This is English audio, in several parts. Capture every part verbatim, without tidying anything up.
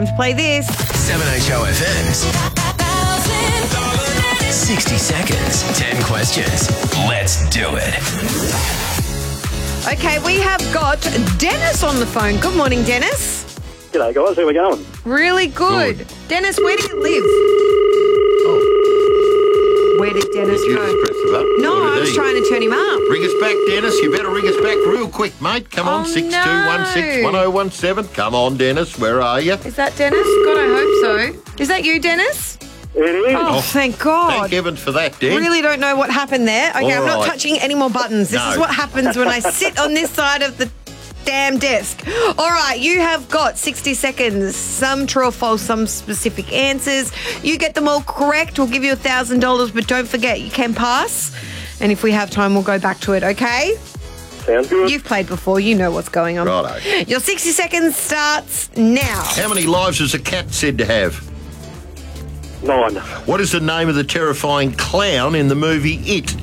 Let's play this. seven H O F M's sixty seconds, ten questions. Let's do it. Okay, we have got Dennis on the phone. Good morning, Dennis. G'day guys, how we going? Really good. Good. Dennis, where do you live? Where did Dennis You go? just press the button. No, What I did was he? trying to turn him up. Ring us back, Dennis. You better ring us back real quick, mate. Come on, Oh, six two one six, one oh one seven. Come on, Dennis. Where are you? Is that Dennis? God, I hope so. Is that you, Dennis? It is. Oh, Oh, thank God. Thank heavens for that, Den. Really don't know what happened there. Okay, All I'm not right. touching any more buttons. This No. is what happens when I sit on this side of the damn desk. All right, you have got sixty seconds. Some true or false, some specific answers. You get them all correct, we'll give you one thousand dollars, but don't forget, you can pass. And if we have time, we'll go back to it, okay? Sounds good. You've played before, you know what's going on. Righto. Your sixty seconds starts now. How many lives is a cat said to have? Nine. What is the name of the terrifying clown in the movie It?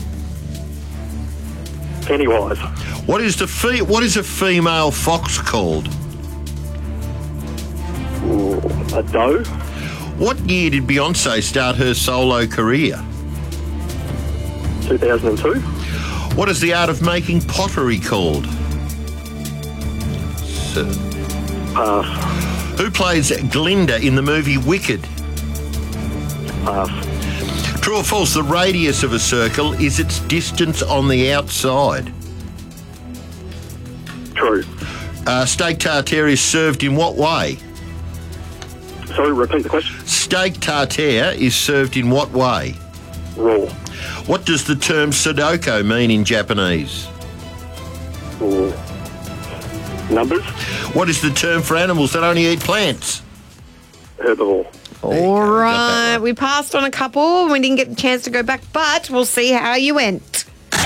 Pennywise. What is the fe- What is a female fox called? Ooh, a doe. What year did Beyonce start her solo career? two thousand two. What is the art of making pottery called? Sir. Pass. Who plays Glinda in the movie Wicked? Pass. True or false, the radius of a circle is its distance on the outside. True. Uh, steak tartare is served in what way? Sorry, repeat the question. Steak tartare is served in what way? Raw. What does the term Sudoku mean in Japanese? Ooh. Numbers. What is the term for animals that only eat plants? Herbivore. There you go, All got that right, one. we passed on a couple. We didn't get a chance to go back, but we'll see how you went.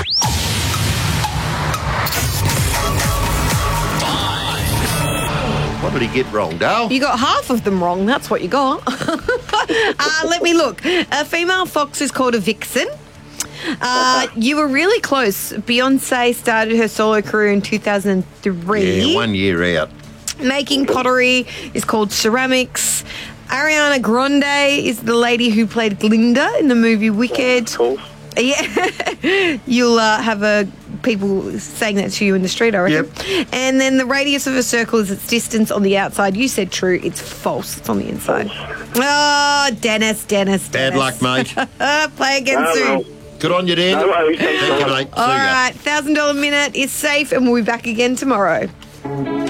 What did he get wrong, Dale? You got half of them wrong. That's what you got. uh, let me look. A female fox is called a vixen. Uh, you were really close. Beyonce started her solo career in two thousand three. Yeah, one year out. Making pottery is called ceramics. Ariana Grande is the lady who played Glinda in the movie Wicked. Cool. Yeah, you'll uh, have a people saying that to you in the street, I reckon. Yep. And then the radius of a circle is its distance on the outside. You said true. It's false. It's on the inside. Oh, Dennis, Dennis, Bad Dennis. luck, mate. Play again No, soon. well, Good on you, Dan. No worries. Thank you, mate. See All ya. right, one thousand dollars minute is safe, and we'll be back again tomorrow.